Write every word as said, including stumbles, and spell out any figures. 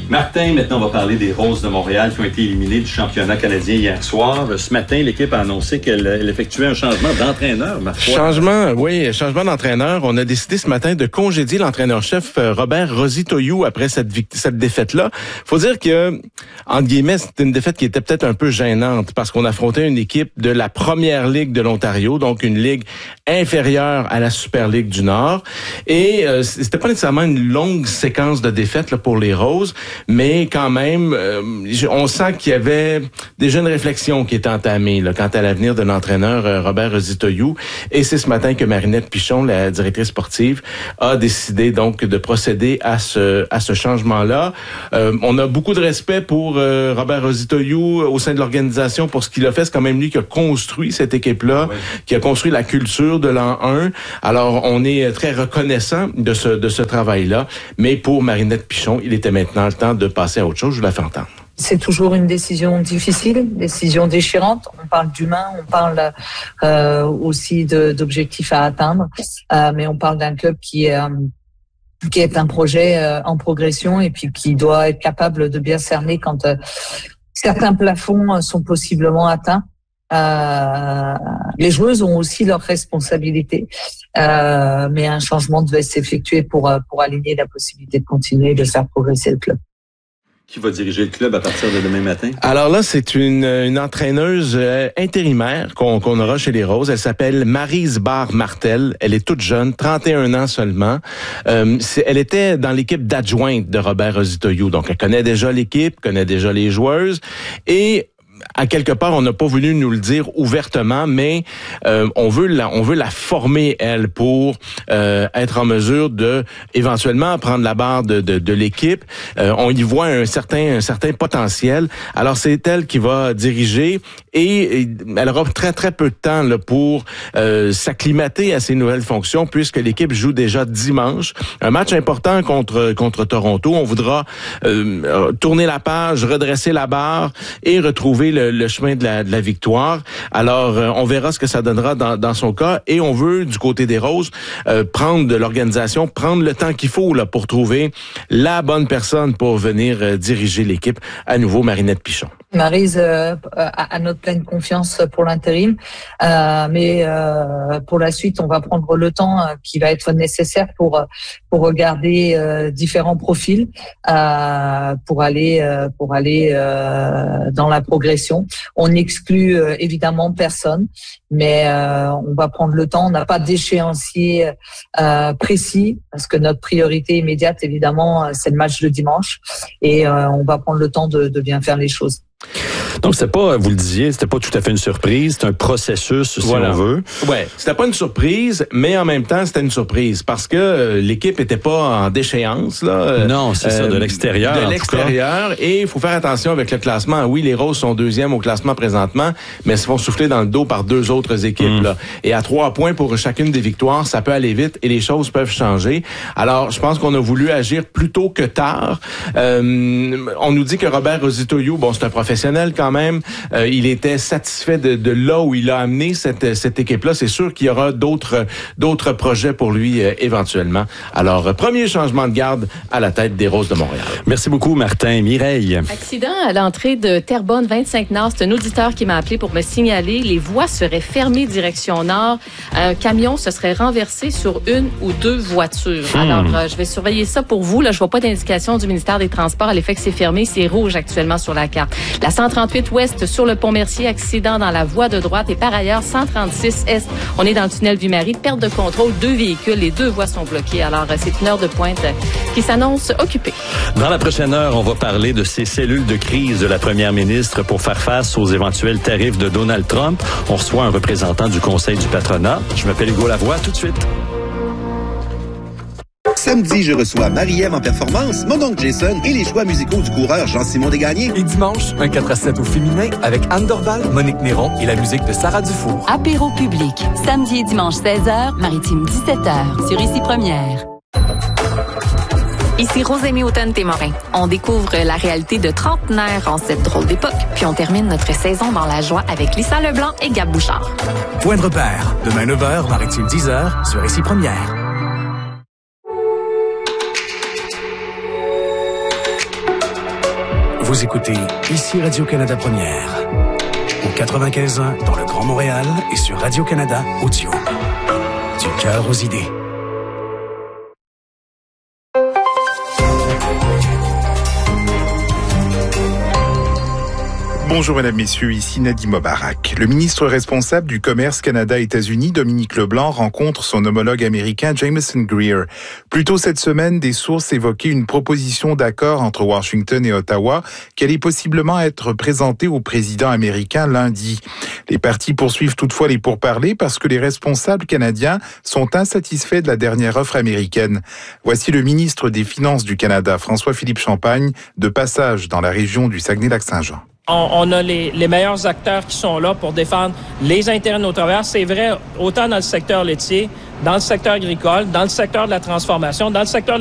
Martin, maintenant, on va parler des Roses de Montréal qui ont été éliminées du championnat canadien hier soir. Ce matin, l'équipe a annoncé qu'elle elle effectuait un changement d'entraîneur, ma foi. Changement, oui, changement d'entraîneur. On a décidé ce matin de congédier l'entraîneur-chef Robert Rositoyou après cette, cette défaite-là. Faut dire que, entre guillemets, c'était une défaite qui était peut-être un peu gênante parce qu'on affrontait une équipe de la première ligue de l'Ontario, donc une ligue inférieure à la Super Ligue du Nord. Et euh, c'était pas nécessairement une longue séquence de défaites là, pour les Roses, mais quand même, euh, on sent qu'il y avait déjà une réflexion qui est entamée là, quant à l'avenir de l'entraîneur euh, Robert Rositoyou. Et c'est ce matin que Marinette Pichon, la directrice sportive, a décidé donc de procéder à ce à ce changement-là. Euh, on a beaucoup de respect pour euh, Robert Rositoyou au sein de l'organisation pour ce qu'il a fait. C'est quand même lui qui a construit cette équipe-là, oui. qui a construit la culture de l'an un. Alors, on est très reconnaissant de ce de ce travail-là. Mais pour Marinette Pichon, il était maintenant le temps de passer à autre chose. Je vous la fais entendre. C'est toujours une décision difficile, une décision déchirante. On parle d'humain, on parle euh, aussi de, d'objectifs à atteindre, euh, mais on parle d'un club qui est euh, qui est un projet euh, en progression et puis qui doit être capable de bien cerner quand euh, certains plafonds sont possiblement atteints. Euh, les joueuses ont aussi leurs responsabilités, euh, mais un changement devait s'effectuer pour pour aligner la possibilité de continuer de faire progresser le club. Qui va diriger le club à partir de demain matin? Alors là, c'est une, une entraîneuse euh, intérimaire qu'on, qu'on aura chez les Roses. Elle s'appelle Maryse Barre-Martel. Elle est toute jeune, trente et un ans seulement. Euh, c'est, elle était dans l'équipe d'adjointe de Robert Rositoyou. Donc, elle connaît déjà l'équipe, connaît déjà les joueuses. Et à quelque part, on n'a pas voulu nous le dire ouvertement, mais euh, on veut la, on veut la former elle pour euh, être en mesure de éventuellement prendre la barre de, de, de l'équipe. Euh, on y voit un certain, un certain potentiel. Alors c'est elle qui va diriger et, et elle aura très très peu de temps là, pour euh, s'acclimater à ces nouvelles fonctions puisque l'équipe joue déjà dimanche un match important contre contre Toronto. On voudra euh, tourner la page, redresser la barre et retrouver Le, le chemin de la, de la victoire. Alors, euh, on verra ce que ça donnera dans, dans son cas. Et on veut, du côté des Roses, euh, prendre de l'organisation, prendre le temps qu'il faut là pour trouver la bonne personne pour venir euh, diriger l'équipe. À nouveau, Marinette Pichon. Maryse euh, a notre pleine confiance pour l'intérim, euh, mais euh, pour la suite, on va prendre le temps euh, qui va être nécessaire pour pour regarder euh, différents profils euh, pour aller euh, pour aller euh, dans la progression. On n'exclut euh, évidemment personne, mais euh, on va prendre le temps. On n'a pas d'échéancier euh, précis parce que notre priorité immédiate, évidemment, c'est le match de dimanche et euh, on va prendre le temps de, de bien faire les choses. Donc, c'était pas, vous le disiez, c'était pas tout à fait une surprise, c'est un processus, si voilà. on veut. Ouais, c'était pas une surprise, mais en même temps, c'était une surprise parce que euh, l'équipe était pas en déchéance, là. Non, c'est euh, ça, de l'extérieur. De l'extérieur, et il faut faire attention avec le classement. Oui, les Roses sont deuxièmes au classement présentement, mais elles se font souffler dans le dos par deux autres équipes, mmh. là. Et à trois points pour chacune des victoires, ça peut aller vite et les choses peuvent changer. Alors, je pense qu'on a voulu agir plus tôt que tard. Euh, on nous dit que Robert Rositoyou, bon, c'est un professionnel quand même. Euh, il était satisfait de, de là où il a amené cette, cette équipe-là. C'est sûr qu'il y aura d'autres, d'autres projets pour lui euh, éventuellement. Alors, euh, premier changement de garde à la tête des Roses de Montréal. Merci beaucoup, Martin. Mireille. Accident à l'entrée de Terrebonne, vingt-cinq Nord. C'est un auditeur qui m'a appelé pour me signaler. Les voies seraient fermées direction nord. Un camion se serait renversé sur une ou deux voitures. Hmm. Alors, euh, je vais surveiller ça pour vous. Là, je vois pas d'indication du ministère des Transports à l'effet que c'est fermé. C'est rouge actuellement sur la carte. La cent trente-huit Ouest sur le pont Mercier, accident dans la voie de droite. Et par ailleurs, cent trente-six Est, on est dans le tunnel Ville-Marie, perte de contrôle, deux véhicules, les deux voies sont bloquées. Alors, c'est une heure de pointe qui s'annonce occupée. Dans la prochaine heure, on va parler de ces cellules de crise de la première ministre pour faire face aux éventuels tarifs de Donald Trump. On reçoit un représentant du Conseil du patronat. Je m'appelle Hugo Lavoie, tout de suite. Samedi, je reçois Marie-Ève en performance, mon oncle Jason et les choix musicaux du coureur Jean-Simon Desgagnés. Et dimanche, un quatre à sept au féminin avec Anne Dorval, Monique Néron et la musique de Sarah Dufour. Apéro public, samedi et dimanche seize heures, Maritime dix-sept heures, sur Ici Première. Ici Rosémie Houghton-Témorin. On découvre la réalité de trentenaires en cette drôle d'époque, puis on termine notre saison dans la joie avec Lisa Leblanc et Gab Bouchard. Point de repère, demain neuf heures, Maritime dix heures, sur Ici Première. Vous écoutez ici Radio-Canada Première. Au quatre-vingt-quinze ans dans le Grand Montréal et sur Radio-Canada Audio. Du cœur aux idées. Bonjour mesdames, messieurs, ici Nadim Mobarak. Le ministre responsable du commerce Canada-États-Unis, Dominique Leblanc, rencontre son homologue américain Jameson Greer. Plus tôt cette semaine, des sources évoquaient une proposition d'accord entre Washington et Ottawa qui allait possiblement être présentée au président américain lundi. Les partis poursuivent toutefois les pourparlers parce que les responsables canadiens sont insatisfaits de la dernière offre américaine. Voici le ministre des Finances du Canada, François-Philippe Champagne, de passage dans la région du Saguenay-Lac-Saint-Jean. On, on a les, les meilleurs acteurs qui sont là pour défendre les intérêts de nos travailleurs. C'est vrai autant dans le secteur laitier, dans le secteur agricole, dans le secteur de la transformation, dans le secteur